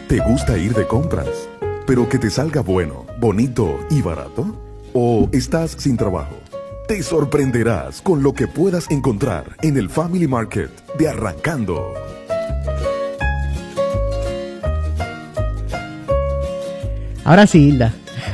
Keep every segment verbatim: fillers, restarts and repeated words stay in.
¿Te gusta ir de compras, pero que te salga bueno, bonito y barato? ¿O estás sin trabajo? Te sorprenderás con lo que puedas encontrar en el Family Market de Arrancando. Ahora sí, Hilda.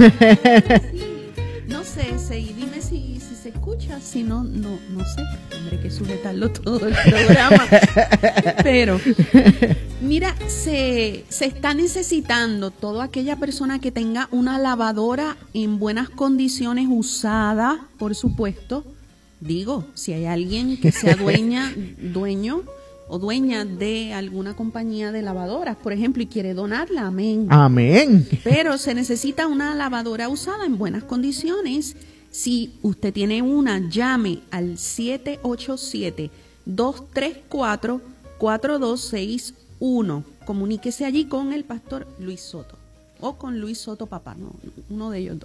No sé, sí, dime si, si se escucha, si no, no, no sé. Tendré que sujetarlo todo el programa. Pero, mira, se, se está necesitando toda aquella persona que tenga una lavadora en buenas condiciones, usada, por supuesto. Digo, si hay alguien que sea dueña, dueño o dueña de alguna compañía de lavadoras, por ejemplo, y quiere donarla, amén. Amén. Pero se necesita una lavadora usada en buenas condiciones. Si usted tiene una, llame al siete ocho siete, dos tres cuatro, cuatro dos seis uno. Comuníquese allí con el pastor Luis Soto o con Luis Soto papá, no, uno de ellos dos.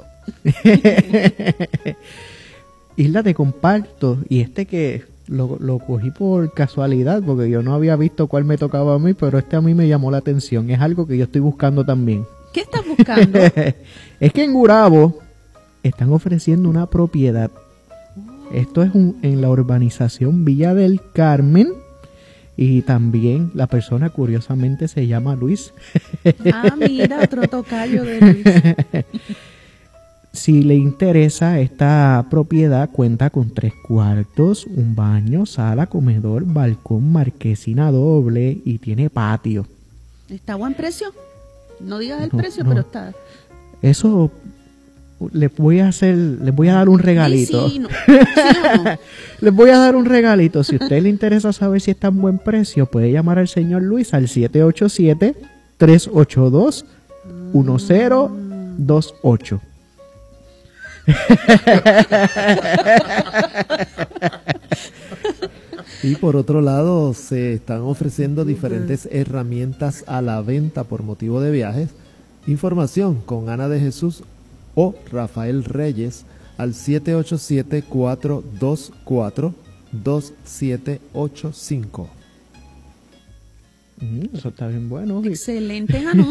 Hilda, te comparto, y este que lo, lo cogí por casualidad, porque yo no había visto cuál me tocaba a mí, pero este a mí me llamó la atención, es algo que yo estoy buscando también. ¿Qué estás buscando? Es que en Gurabo están ofreciendo una propiedad. Esto es un, en la urbanización Villa del Carmen, y también la persona curiosamente se llama Luis. Ah, mira, otro tocayo de Luis. Si le interesa, esta propiedad cuenta con tres cuartos, un baño, sala, comedor, balcón, marquesina doble y tiene patio. ¿Está a buen precio? No digas el No, precio, no. pero está. Eso les voy a hacer, les voy a dar un regalito. Sí, sí, no. ¿Sí o no? Les voy a dar un regalito. Si a usted le interesa saber si está en buen precio, puede llamar al señor Luis al siete ocho siete, tres ocho dos, uno cero dos ocho. Y por otro lado, se están ofreciendo diferentes herramientas a la venta por motivo de viajes. Información con Ana de Jesús o Rafael Reyes al siete ocho siete, cuatro dos cuatro, dos siete ocho cinco. Mm, eso está bien bueno. Excelentes anuncios.